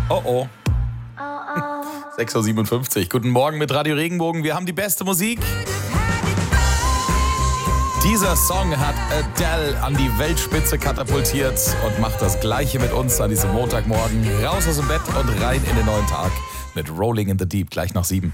Oh oh. 6.57 Uhr. Guten Morgen mit Radio Regenbogen. Wir haben die beste Musik. Dieser Song hat Adele an die Weltspitze katapultiert und macht das Gleiche mit uns an diesem Montagmorgen. Raus aus dem Bett und rein in den neuen Tag mit Rolling in the Deep, gleich nach 7.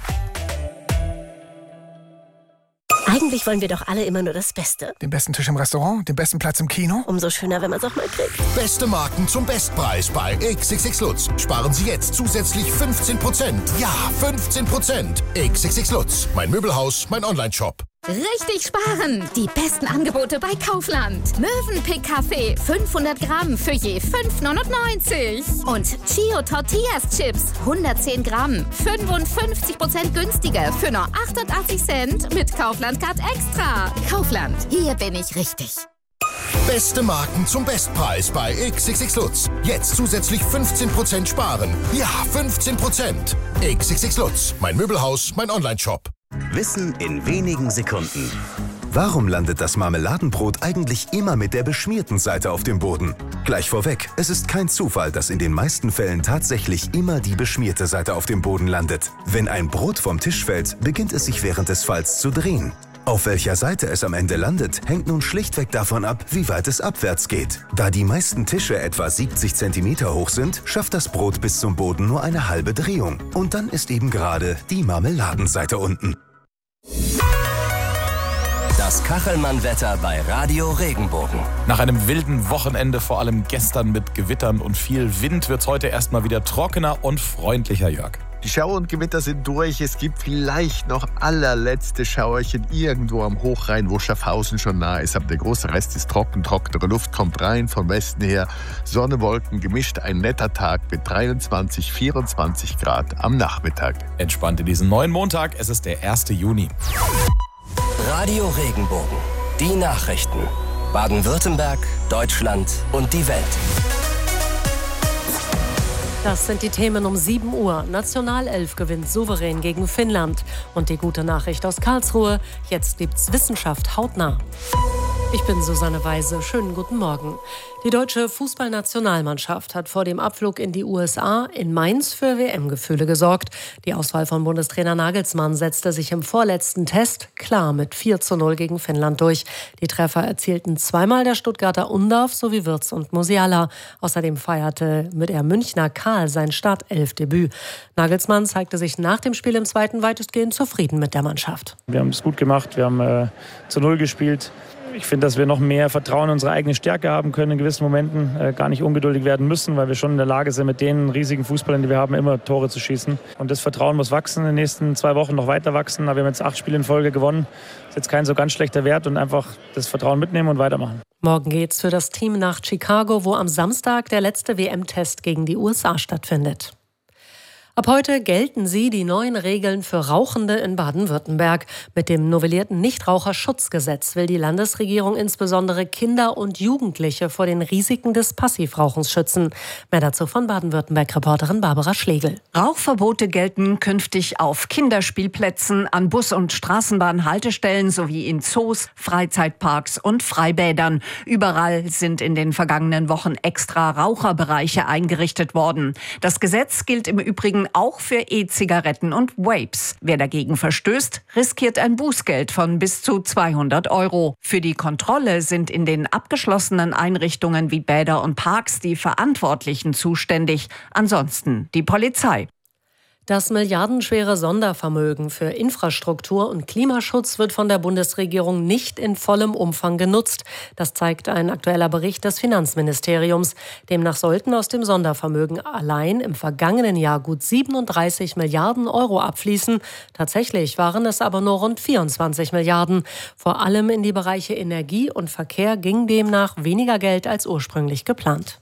Eigentlich wollen wir doch alle immer nur das Beste. Den besten Tisch im Restaurant, den besten Platz im Kino. Umso schöner, wenn man es auch mal kriegt. Beste Marken zum Bestpreis bei XXX Lutz. Sparen Sie jetzt zusätzlich 15%. Ja, 15%. XXX Lutz. Mein Möbelhaus, mein Onlineshop. Richtig sparen! Die besten Angebote bei Kaufland. Mövenpick Kaffee 500 Gramm für je 5,99. Und Chio Tortillas Chips 110 Gramm 55% günstiger für nur 88 Cent mit Kaufland Card Extra. Kaufland, hier bin ich richtig. Beste Marken zum Bestpreis bei XXX Lutz. Jetzt zusätzlich 15% sparen. Ja, 15%. XXX Lutz. Mein Möbelhaus, mein Onlineshop. Wissen in wenigen Sekunden. Warum landet das Marmeladenbrot eigentlich immer mit der beschmierten Seite auf dem Boden? Gleich vorweg, es ist kein Zufall, dass in den meisten Fällen tatsächlich immer die beschmierte Seite auf dem Boden landet. Wenn ein Brot vom Tisch fällt, beginnt es sich während des Falls zu drehen. Auf welcher Seite es am Ende landet, hängt nun schlichtweg davon ab, wie weit es abwärts geht. Da die meisten Tische etwa 70 cm hoch sind, schafft das Brot bis zum Boden nur eine halbe Drehung. Und dann ist eben gerade die Marmeladenseite unten. Das Kachelmann-Wetter bei Radio Regenbogen. Nach einem wilden Wochenende, vor allem gestern mit Gewittern und viel Wind, wird es heute erstmal wieder trockener und freundlicher, Jörg. Die Schauer und Gewitter sind durch. Es gibt vielleicht noch allerletzte Schauerchen irgendwo am Hochrhein, wo Schaffhausen schon nah ist. Aber der große Rest ist trocken. Trockene Luft kommt rein vom Westen her. Sonne, Wolken gemischt. Ein netter Tag mit 23, 24 Grad am Nachmittag. Entspannt in diesen neuen Montag. Es ist der 1. Juni. Radio Regenbogen. Die Nachrichten. Baden-Württemberg, Deutschland und die Welt. Das sind die Themen um 7 Uhr. Nationalelf gewinnt souverän gegen Finnland. Und die gute Nachricht aus Karlsruhe, jetzt gibt's Wissenschaft hautnah. Ich bin Susanne Weise. Schönen guten Morgen. Die deutsche Fußballnationalmannschaft hat vor dem Abflug in die USA in Mainz für WM-Gefühle gesorgt. Die Auswahl von Bundestrainer Nagelsmann setzte sich im vorletzten Test klar mit 4:0 gegen Finnland durch. Die Treffer erzielten zweimal der Stuttgarter Undorf sowie Wirtz und Musiala. Außerdem feierte mit der Münchner Karl sein Startelfdebüt. Nagelsmann zeigte sich nach dem Spiel im zweiten weitestgehend zufrieden mit der Mannschaft. Wir haben es gut gemacht, wir haben zu 0 gespielt. Ich finde, dass wir noch mehr Vertrauen in unsere eigene Stärke haben können in gewissen Momenten, gar nicht ungeduldig werden müssen, weil wir schon in der Lage sind, mit den riesigen Fußballern, die wir haben, immer Tore zu schießen. Und das Vertrauen muss wachsen, in den nächsten 2 Wochen noch weiter wachsen. Aber wir haben jetzt 8 Spiele in Folge gewonnen. Das ist jetzt kein so ganz schlechter Wert und einfach das Vertrauen mitnehmen und weitermachen. Morgen geht's für das Team nach Chicago, wo am Samstag der letzte WM-Test gegen die USA stattfindet. Ab heute gelten die neuen Regeln für Rauchende in Baden-Württemberg. Mit dem novellierten Nichtraucherschutzgesetz will die Landesregierung insbesondere Kinder und Jugendliche vor den Risiken des Passivrauchens schützen. Mehr dazu von Baden-Württemberg-Reporterin Barbara Schlegel. Rauchverbote gelten künftig auf Kinderspielplätzen, an Bus- und Straßenbahnhaltestellen sowie in Zoos, Freizeitparks und Freibädern. Überall sind in den vergangenen Wochen extra Raucherbereiche eingerichtet worden. Das Gesetz gilt im Übrigen auch für E-Zigaretten und Vapes. Wer dagegen verstößt, riskiert ein Bußgeld von bis zu 200 €. Für die Kontrolle sind in den abgeschlossenen Einrichtungen wie Bäder und Parks die Verantwortlichen zuständig, ansonsten die Polizei. Das milliardenschwere Sondervermögen für Infrastruktur und Klimaschutz wird von der Bundesregierung nicht in vollem Umfang genutzt. Das zeigt ein aktueller Bericht des Finanzministeriums. Demnach sollten aus dem Sondervermögen allein im vergangenen Jahr gut 37 Milliarden € abfließen. Tatsächlich waren es aber nur rund 24 Milliarden. Vor allem in die Bereiche Energie und Verkehr ging demnach weniger Geld als ursprünglich geplant.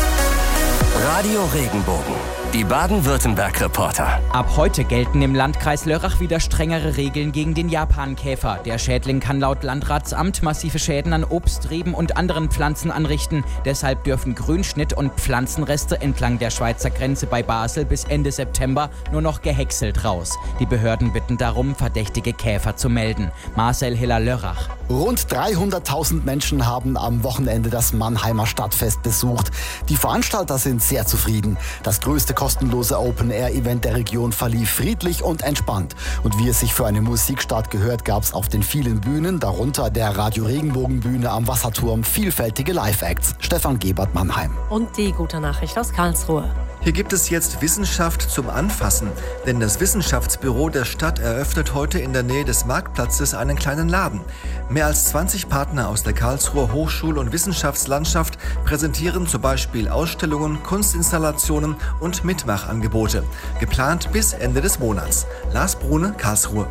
Radio Regenbogen. Die Baden-Württemberg-Reporter. Ab heute gelten im Landkreis Lörrach wieder strengere Regeln gegen den Japankäfer. Der Schädling kann laut Landratsamt massive Schäden an Obst, Reben und anderen Pflanzen anrichten. Deshalb dürfen Grünschnitt und Pflanzenreste entlang der Schweizer Grenze bei Basel bis Ende September nur noch gehäckselt raus. Die Behörden bitten darum, verdächtige Käfer zu melden. Marcel Hiller-Lörrach. Rund 300.000 Menschen haben am Wochenende das Mannheimer Stadtfest besucht. Die Veranstalter sind sehr zufrieden. Das größte kostenlose Open-Air-Event der Region verlief friedlich und entspannt. Und wie es sich für eine Musikstadt gehört, gab es auf den vielen Bühnen, darunter der Radio Regenbogen-Bühne am Wasserturm, vielfältige Live-Acts. Stefan Gebert, Mannheim. Und die gute Nachricht aus Karlsruhe. Hier gibt es jetzt Wissenschaft zum Anfassen, denn das Wissenschaftsbüro der Stadt eröffnet heute in der Nähe des Marktplatzes einen kleinen Laden. Mehr als 20 Partner aus der Karlsruher Hochschul- und Wissenschaftslandschaft präsentieren zum Beispiel Ausstellungen, Kunstinstallationen und Mitmachangebote. Geplant bis Ende des Monats. Lars Brune, Karlsruhe.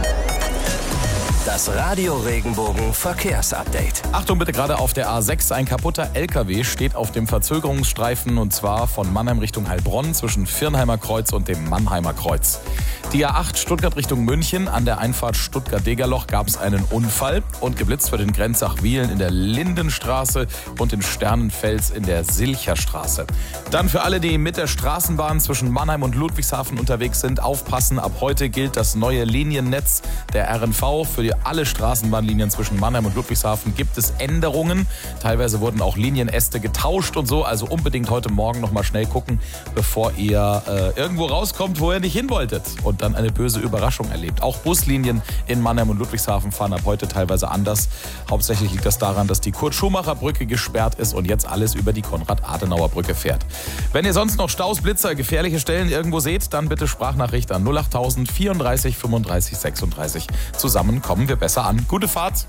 Das Radio Regenbogen Verkehrsupdate. Achtung bitte, gerade auf der A6 ein kaputter LKW steht auf dem Verzögerungsstreifen und zwar von Mannheim Richtung Heilbronn zwischen Viernheimer Kreuz und dem Mannheimer Kreuz. Die A8 Stuttgart Richtung München, an der Einfahrt Stuttgart-Degerloch gab es einen Unfall und geblitzt wird in Grenzach-Wiehlen in der Lindenstraße und in Sternenfels in der Silcherstraße. Dann für alle, die mit der Straßenbahn zwischen Mannheim und Ludwigshafen unterwegs sind, aufpassen, ab heute gilt das neue Liniennetz der RNV. Für alle Straßenbahnlinien zwischen Mannheim und Ludwigshafen gibt es Änderungen. Teilweise wurden auch Linienäste getauscht und so, also unbedingt heute Morgen noch mal schnell gucken, bevor ihr irgendwo rauskommt, wo ihr nicht hin wolltet und dann eine böse Überraschung erlebt. Auch Buslinien in Mannheim und Ludwigshafen fahren ab heute teilweise anders. Hauptsächlich liegt das daran, dass die Kurt-Schumacher-Brücke gesperrt ist und jetzt alles über die Konrad-Adenauer-Brücke fährt. Wenn ihr sonst noch Staus, Blitzer, gefährliche Stellen irgendwo seht, dann bitte Sprachnachricht an 08000 34 35 36. Zusammen kommen wir besser an. Gute Fahrt!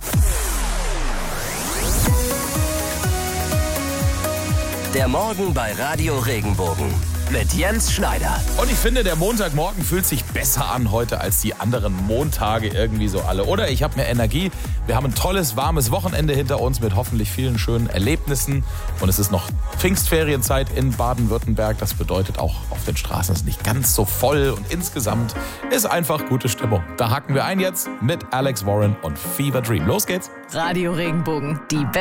Der Morgen bei Radio Regenbogen mit Jens Schneider. Und ich finde, der Montagmorgen fühlt sich besser an heute als die anderen Montage irgendwie so alle. Oder ich habe mehr Energie. Wir haben ein tolles, warmes Wochenende hinter uns mit hoffentlich vielen schönen Erlebnissen. Und es ist noch Pfingstferienzeit in Baden-Württemberg. Das bedeutet auch, auf den Straßen ist nicht ganz so voll. Und insgesamt ist einfach gute Stimmung. Da haken wir ein jetzt mit Alex Warren und Fever Dream. Los geht's. Radio Regenbogen, die